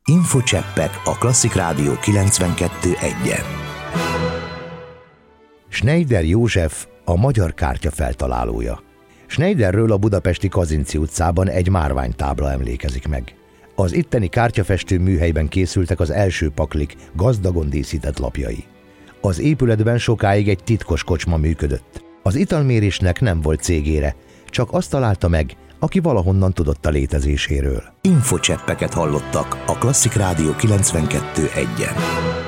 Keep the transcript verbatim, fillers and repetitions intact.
Infocseppek a Klasszik Rádió kilencvenkettő egyen. Schneider József a magyar kártya feltalálója. Schneiderről a budapesti Kazinczy utcában egy márványtábla emlékezik meg. Az itteni kártyafestő műhelyben készültek az első paklik gazdagon díszített lapjai. Az épületben sokáig egy titkos kocsma működött. Az italmérésnek nem volt cégére, csak azt találta meg, aki valahonnan tudott a létezéséről. Infocseppeket hallottak a Klasszik Rádió kilencvenkettő egyen.